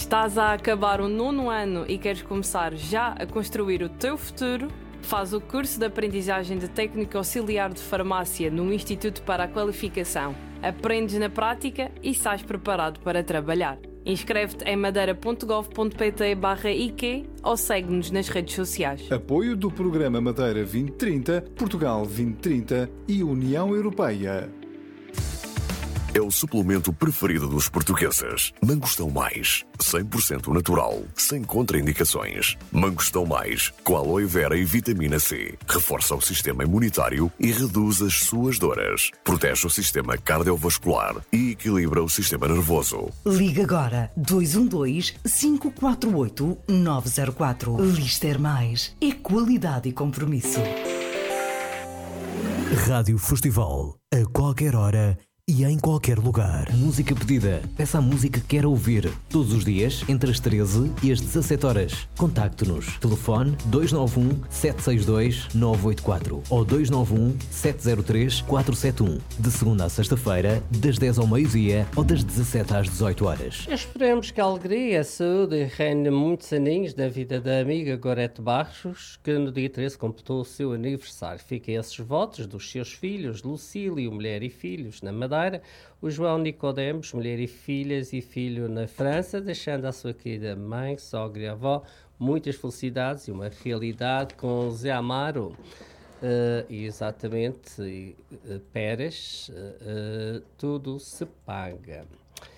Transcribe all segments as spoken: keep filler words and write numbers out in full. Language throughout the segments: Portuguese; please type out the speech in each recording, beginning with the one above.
Estás a acabar o nono ano e queres começar já a construir o teu futuro? Faz o curso de aprendizagem de técnico auxiliar de farmácia no Instituto para a Qualificação. Aprendes na prática e sais preparado para trabalhar. Inscreve-te em madeira ponto gov ponto pt barra I Q ou segue-nos nas redes sociais. Apoio do Programa Madeira vinte trinta, Portugal vinte trinta e União Europeia. É o suplemento preferido dos portugueses. Mangostão Mais, cem por cento natural, sem contraindicações. Mangostão Mais, com aloe vera e vitamina C. Reforça o sistema imunitário e reduz as suas dores. Protege o sistema cardiovascular e equilibra o sistema nervoso. Liga agora dois um dois, cinco quatro oito, nove zero quatro. Lister Mais é qualidade e compromisso. Rádio Festival, a qualquer hora e em qualquer lugar. Música pedida. Peça a música que quer ouvir. Todos os dias, entre as treze e as dezassete horas. Contacte-nos. Telefone dois nove um, sete seis dois, nove oito quatro ou dois nove um, sete zero três, quatro sete um. De segunda a sexta-feira, das dez ao meio-dia ou das dezassete às dezoito horas. Esperemos que a alegria, a saúde reine muitos aninhos da vida da amiga Gorete Barros, que no dia treze completou o seu aniversário. Fiquem esses votos dos seus filhos, Lucílio, mulher e filhos, na Madeira, o João Nicodemos, mulher e filhas e filho na França, deixando à sua querida mãe, sogra e avó muitas felicidades e uma realidade com Zé Amaro. Uh, exatamente, uh, Pérez, uh, uh, tudo se paga.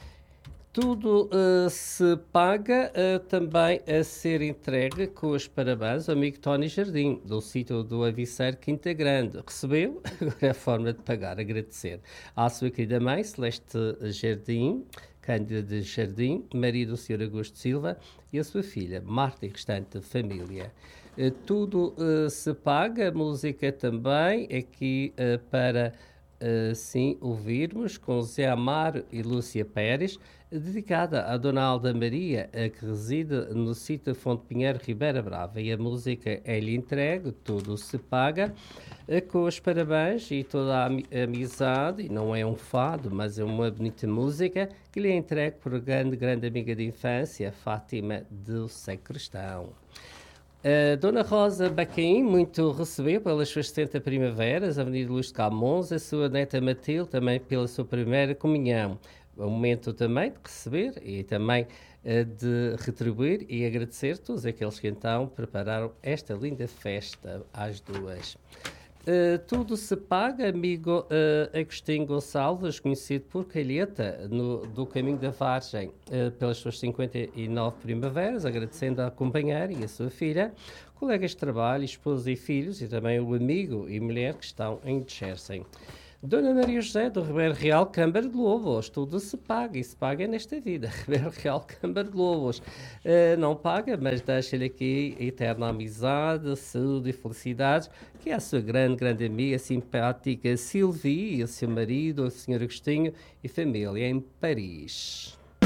Tudo uh, se paga uh, também a ser entregue com os parabéns ao amigo Tony Jardim, do sítio do Aviceiro Quinta Grande. Recebeu, agora é a forma de pagar, agradecer à sua querida mãe, Celeste Jardim, Cândida de Jardim, marido do senhor Augusto Silva, e a sua filha, Marta e restante família. Uh, tudo uh, se paga, música também, aqui uh, para... Uh, sim, ouvirmos com Zé Amaro e Lúcia Pérez, dedicada a Dona Alda Maria, a que reside no sítio Fonte Pinheiro, Ribeira Brava. E a música é-lhe entregue, tudo se paga, uh, com os parabéns e toda a am- amizade, e não é um fado, mas é uma bonita música, que lhe é entregue por grande, grande amiga de infância, Fátima do Sacristão. Uh, Dona Rosa Bacaim, muito recebeu pelas suas setenta primaveras, Avenida Luz de Camões, a sua neta Matilde, também pela sua primeira comunhão. É um momento também de receber e também uh, de retribuir e agradecer todos aqueles que então prepararam esta linda festa às duas. Uh, tudo se paga, amigo uh, Agostinho Gonçalves, conhecido por Calheta, no, do Caminho da Vargem, uh, pelas suas cinquenta e nove primaveras, agradecendo a companheira e a sua filha, colegas de trabalho, esposa e filhos, e também o amigo e mulher que estão em Jersey. Dona Maria José, do Ribeiro Real, Câmara de Lobos, tudo se paga, e se paga nesta vida. Ribeiro Real, Câmara de Lobos, uh, não paga, mas deixa-lhe aqui eterna amizade, saúde e felicidades, que é a sua grande, grande amiga, simpática Silvia, e o seu marido, o senhor Agostinho, e família em Paris.